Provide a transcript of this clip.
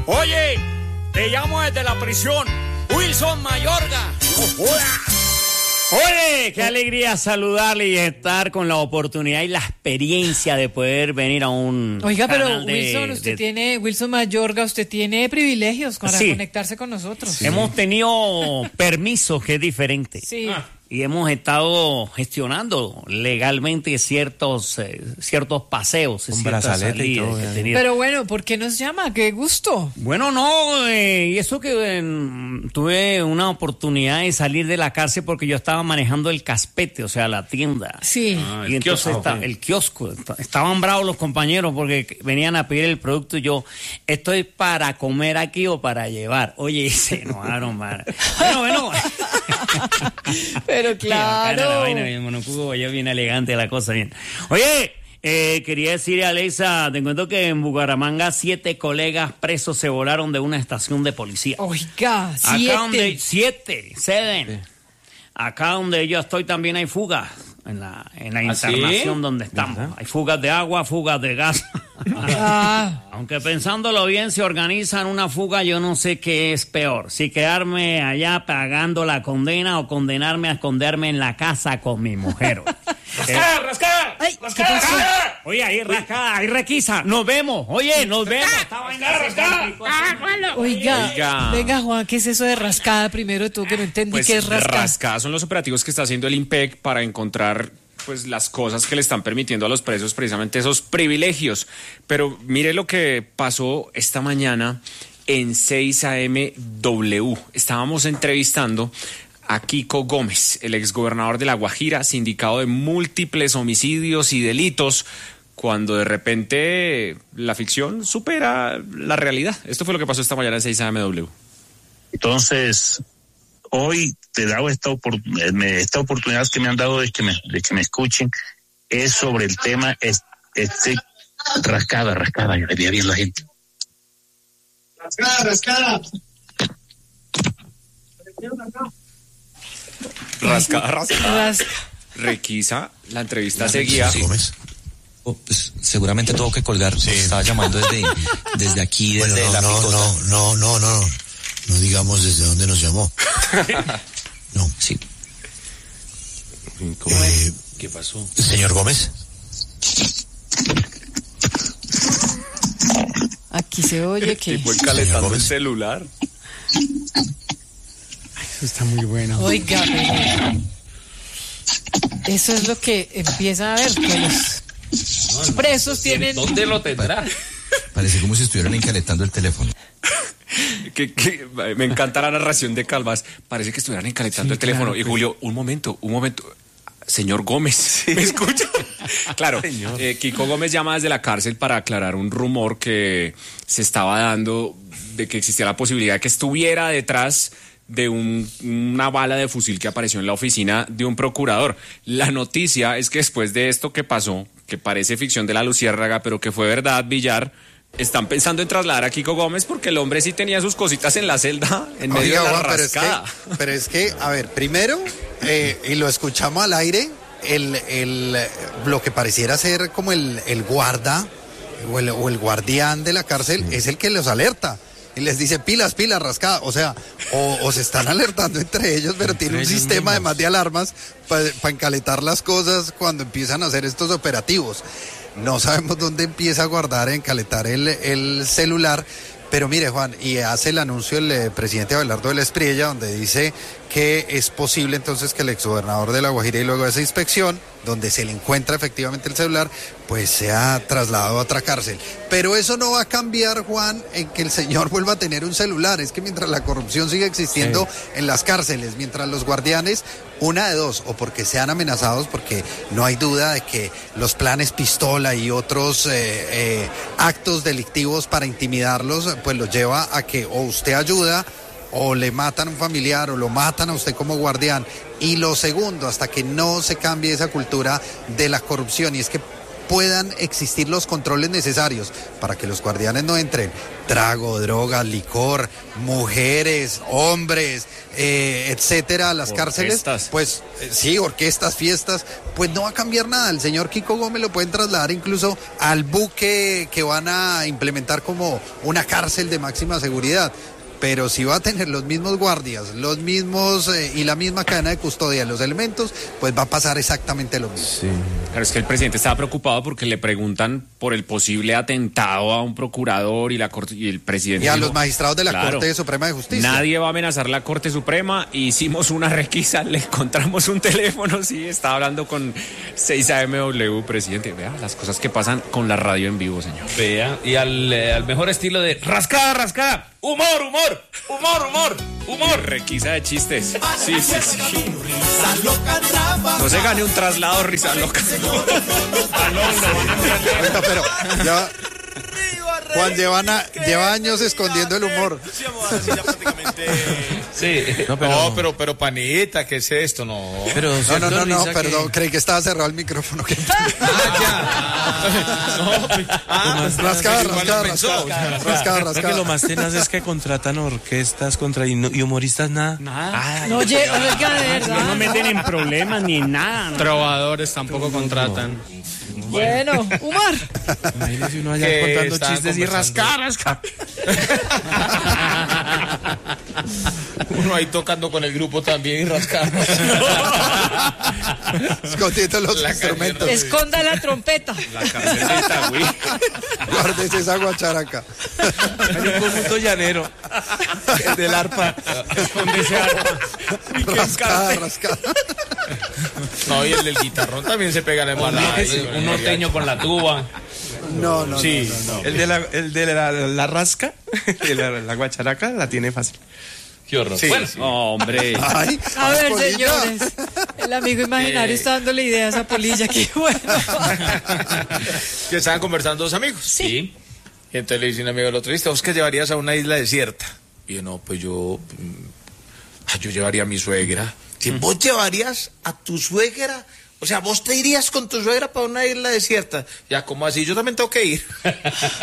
Oye, te llamo desde la prisión, Wilson Mayorga. ¡Ole! ¡Qué alegría saludarle y estar con la oportunidad y la experiencia de poder venir a un Oiga, pero canal Wilson Mayorga, usted tiene privilegios para Sí. conectarse con nosotros. Sí. Hemos tenido permisos, que es diferente. Sí. Y hemos estado gestionando legalmente ciertos paseos. Con ciertas brazalete y salidas todo, que ya. tenía. Pero bueno, ¿por qué nos llama? ¡Qué gusto! Bueno, no, y eso que tuve una oportunidad de salir de la cárcel porque yo estaba manejando el caspete, o sea, la tienda. Sí. Y entonces el kiosco. Estaban bravos los compañeros porque venían a pedir el producto y yo, ¿estoy para comer aquí o para llevar? Oye, se enojaron, man. Bueno. Pero claro. La vaina, mi monocubo, ya bien elegante la cosa, bien. Oye, quería decirle a Alexa, te cuento que en Bucaramanga 7 colegas presos se volaron de una estación de policía. Oiga, Seven. Acá donde yo estoy también hay fugas. En la internación donde estamos. ¿Verdad? Hay fugas de agua, fugas de gas. Aunque pensándolo bien, si organizan una fuga, yo no sé qué es peor. Si quedarme allá pagando la condena o condenarme a esconderme en la casa con mi mujer. ¡Rascar! Ay, ¿qué pasó? Oye, ahí rascada, ahí requisa. Nos vemos. Oye, nos vemos. Oiga, venga, Juan, ¿qué es eso de rascada? Primero de todo, que no entendí Pues qué es rascada. rascada son los operativos que está haciendo el IMPEC para encontrar pues las cosas que le están permitiendo a los presos precisamente esos privilegios. Pero mire lo que pasó esta mañana en 6 AM W. Estábamos entrevistando a Kiko Gómez, el exgobernador de La Guajira, sindicado de múltiples homicidios y delitos, cuando de repente la ficción supera la realidad. Esto fue lo que pasó esta mañana en 6 AM W. Entonces, hoy te he dado esta oportunidad que me han dado de que me escuchen, es sobre el tema rascada, yo le veía bien la gente. Rascada. Rascada. Requisa, la entrevista seguía. Gómez. Pues, seguramente tuvo que colgar. Sí. Estaba llamando desde aquí, desde la picota. No digamos desde dónde nos llamó. No. Sí. ¿Qué pasó? Señor Gómez. Aquí se oye que... Tipo encalentando el celular. Eso está muy bueno. Oiga, pero eso es lo que empieza a ver, que los presos tienen... ¿Dónde lo tendrá? Parece como si estuvieran encalentando el teléfono. Que me encanta la narración de Calvas. Parece que estuvieran encalentando el teléfono. Y Julio, un momento. Señor Gómez, ¿me escucha? Claro, Kiko Gómez llama desde la cárcel para aclarar un rumor que se estaba dando de que existía la posibilidad de que estuviera detrás de una bala de fusil que apareció en la oficina de un procurador. La noticia es que después de esto que pasó, que parece ficción de la Luciérnaga, pero que fue verdad, Villar, están pensando en trasladar a Kiko Gómez porque el hombre sí tenía sus cositas en la celda en medio de la Juan, rascada. pero es que, a ver, primero, y lo escuchamos al aire, lo que pareciera ser como el guarda o el guardián de la cárcel es el que los alerta. Y les dice, pilas, rascada. O sea, o se están alertando entre ellos, pero tiene un sistema además de alarmas para encalentar las cosas cuando empiezan a hacer estos operativos. No sabemos dónde empieza a guardar, a encalentar el celular. Pero mire, Juan, y hace el anuncio el presidente Abelardo de la Espriella, donde dice que es posible entonces que el exgobernador de La Guajira, y luego de esa inspección, donde se le encuentra efectivamente el celular, pues sea trasladado a otra cárcel. Pero eso no va a cambiar, Juan, en que el señor vuelva a tener un celular. Es que mientras la corrupción sigue existiendo en las cárceles, mientras los guardianes, una de dos, o porque sean amenazados, porque no hay duda de que los planes pistola y otros actos delictivos para intimidarlos, pues los lleva a que o usted ayuda, o le matan a un familiar, o lo matan a usted como guardián. Y lo segundo, hasta que no se cambie esa cultura de la corrupción, y es que puedan existir los controles necesarios para que los guardianes no entren trago, drogas, licor, mujeres, hombres, etcétera, a las cárceles, pues sí, orquestas, fiestas, pues no va a cambiar nada. El señor Kiko Gómez lo pueden trasladar incluso al buque que van a implementar como una cárcel de máxima seguridad. Pero si va a tener los mismos guardias, los mismos y la misma cadena de custodia, los elementos, pues va a pasar exactamente lo mismo. Sí. Claro, es que el presidente estaba preocupado porque le preguntan por el posible atentado a un procurador y la Corte y el presidente. Y a los magistrados de la Corte Suprema de Justicia. Nadie va a amenazar la Corte Suprema. Hicimos una requisa, le encontramos un teléfono, sí, estaba hablando con 6AMW, presidente. Vea las cosas que pasan con la radio en vivo, señor. Vea, y al mejor estilo de rascada, rascada. Humor, humor, humor, humor, humor. Requisa de chistes. Sí. No se gane un traslado, risa loca. Pero ya, Juan lleva años escondiendo el humor. Sí. Pero panita, ¿qué es esto? No. Pero no, perdón, creí que estaba cerrado el micrófono. Rascada. Que lo más tenaz es que contratan orquestas y humoristas nada. No, oiga, de verdad. No meten en problemas ni en nada. Trovadores tampoco contratan. Bueno, humor. Imagínese uno allá contando chistes y rascar. Uno ahí tocando con el grupo también y rascando. Escondiendo los instrumentos. Esconda la trompeta. La cárcel güey. Guárdese esa guacharaca. Hay un conjunto llanero. El del arpa. Esconde ese arpa. Rascada. No, y el del guitarrón también se pega de mala. Un norteño con la tuba. No. El de la rasca, la guacharaca, la tiene fácil. Qué horror. Sí, bueno, hombre. Ay, A ver, Polilla. señores, el amigo imaginario está dándole ideas a Polilla, qué bueno. que estaban conversando dos amigos. Sí. Y entonces le dice un amigo al otro, ¿vos qué llevarías a una isla desierta? Y yo, no, pues yo llevaría a mi suegra. Si vos llevarías a tu suegra, o sea, vos te irías con tu suegra para una isla desierta. Ya, ¿cómo así? Yo también tengo que ir.